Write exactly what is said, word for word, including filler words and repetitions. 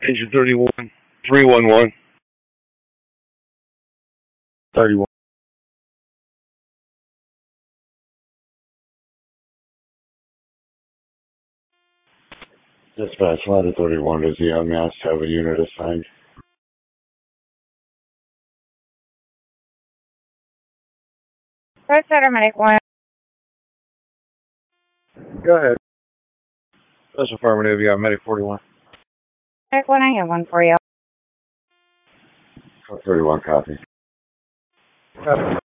Agent thirty-one, three one one. thirty-one. Dispatch, ladder thirty-one, does the unmasked have a unit assigned? First Center Medic one. Go ahead. That's affirmative, you got Medic forty-one. Medic one, I have one for you. thirty-one, copy. Copy.